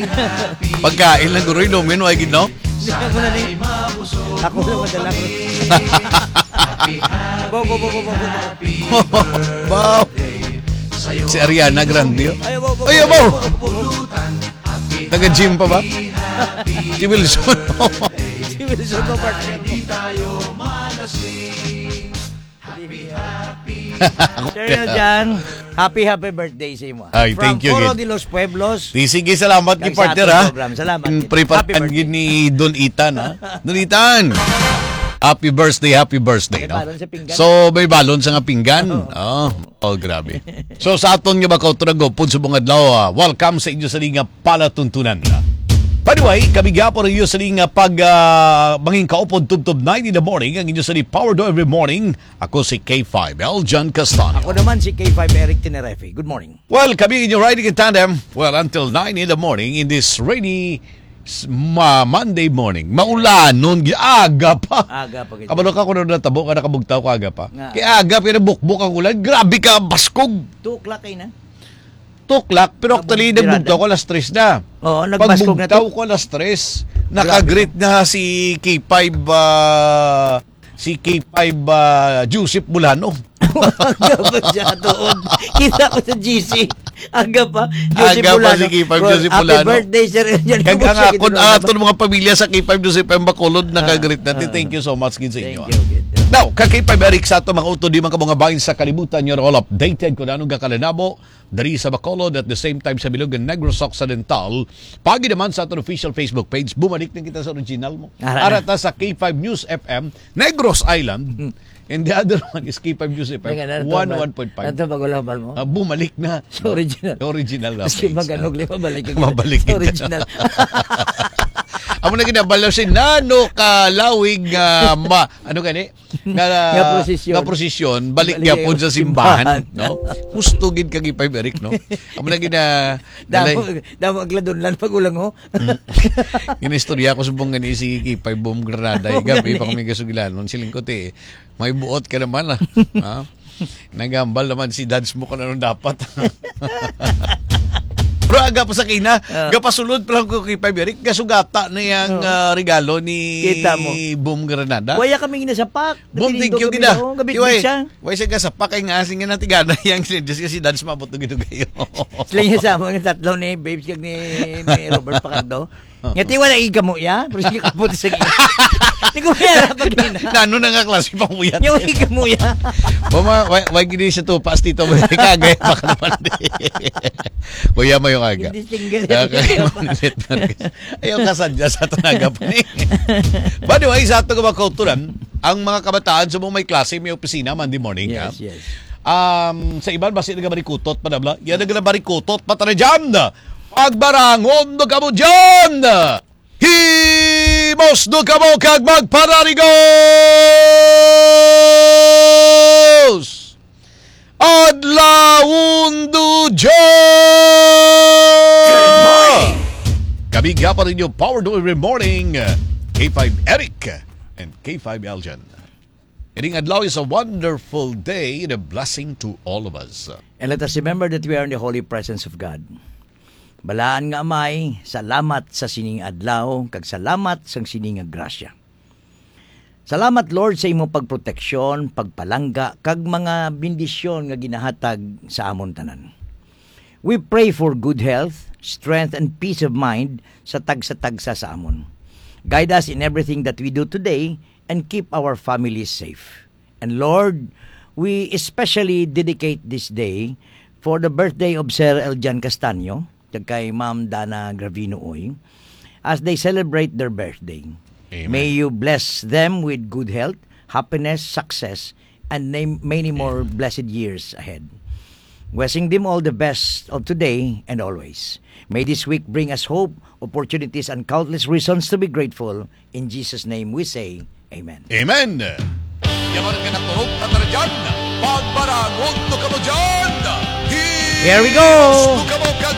Pagkain lang guro inumin, wag no? Ako lang madala ko. Bo. Wow. Si Ariana Grande. Ay, bo. Taga-gym pa ba? Si Wilson. Si Wilson pa partner mo. Sir dyan, happy birthday sa imo. Ay, thank you. From Foro de los Pueblos. Sige, salamat ni partner ha. Salamat. Prepare ni Don Itan ha. Don Itan. Happy birthday. May No? balon sa pinggan. So, may balon sa nga pinggan. Oh, grabe. So, sa aton nga ba kautrago, pun sa mga adlaw, welcome sa inyo sa linga palatuntunan. By the way, kami gapon rin sa linga pag manging kaupod tubtob 9 in the morning, ang inyo sa ni Power Do Every Morning. Ako si K5, Eljan Castanio. Ako naman si K5 Eric Tenerefe. Good morning. Well, kami inyo riding in tandem, well, until 9 in the morning in this rainy Monday morning. Maulan nun, aga pa. Aga pa. Kabalo ka kung natabo ka, nakabugtaw ka aga pa. Nga. Kaya aga, pinabukbuk ang ulan. Grabe ka, baskog. 2 o'clock kayo na. Tuklak, pero actually, nagbugtaw ko alas 3 na. Oo, nagbaskog na Pagbugtaw ko alas 3, nakagreet na si K5, Joseph Bulano. Aga pa siya doon. Kita ko sa GC. Aga pa. Joseph Aga pa Bulano. si K5 Joseph Bulano. Happy birthday, sir. Kaya aton mga pamilya sa K5 Joseph M. Bacolod, nakagreet natin. Thank you so much sa inyo. Thank you. Now, kay K5 Eric sa ito, mga uto, di man ka mga bahin sa kalibutan, you're all updated kung anong kakalanabo dari sa Bacolod at the same time sa Bilog and Negros Occidental. Pagi naman sa ating official Facebook page, bumalik na kita sa original mo. Arata sa K5 News FM, Negros Island. And the other one is K5 News FM, 101.5. Ito ba gulabal mo? Bumalik na. Sa original. Original na Kasi page. maganog lima, balik ka. Mabalik Sa ka. original. Amo na kinabalaw si Nano Kalawig ano gani? Nga prosesyon, balik niya po sa simbahan, no? Hustugin kag K5 Eric, no? Amo na Damo agladon lan pag ulang ho. Ginistorya ko subong gani si K5 Boom Granada, gabi pa kami kasugilan non silingkot may buot ka naman ha? Nagambal naman si dads mo kung anong dapat. Pero aga pa sa kina, gapasulod pa lang ko kay Eric, gasugata na yung regalo ni Boom Granada. Waya kami ginasapak. Boom, thank you gina. Gabit siya. Waya siya gasapak, ay nga, asing nga natigana yung sinidus kasi dance mabot ito kayo. Sila yung sama ng tatlo ni Babes kag ni Robert Pacardo. Ngati wala igamo ya, pero sige kapot sa gina. Hindi ko kaya pag gina. Nano na nga klase pang uyat. Yung igamo ya. Bama, wag gini siya to, pas dito, kagay pa ka naman. Kuya mo yung aga. Hindi single. Ayaw kasadya sa tanaga pa ni. By the way, sa ito ka kauturan, ang mga kabataan sa may klase, may opisina, Monday morning. Yes. Sa iban, basi nagabarikutot, padabla. Yan nagabarikutot, patara dyan. Pagbarangon na kamo dyan. Himos na kamo kag magpararigos. Adlawon do Diyos! Good morning! Kami nga pa rin yung Power Do Every Morning, K5 Eric and K5 Eljan. Iring adlaw is a wonderful day and a blessing to all of us. And let us remember that we are in the holy presence of God. Balaan nga amay, salamat sa sining adlaw, kag salamat sa sining grasya. Salamat Lord sa imong pagproteksyon, pagpalangga, kag mga bendisyon nga ginahatag sa amon tanan. We pray for good health, strength, and peace of mind sa tagsa-tagsa sa amon. Guide us in everything that we do today and keep our families safe. And Lord, we especially dedicate this day for the birthday of Sir Eljan Castanio, kay Ma'am Dana Gravino Oy, as they celebrate their birthday. Amen. May you bless them with good health, happiness, success, and many more blessed years ahead. Wishing them all the best of today and always. May this week bring us hope, opportunities, and countless reasons to be grateful. In Jesus' name we say, Amen. Amen. Yaman ka na turog na tara dyan. Pagbarangon na kamo dyan. Here we go. Himos na kamo kag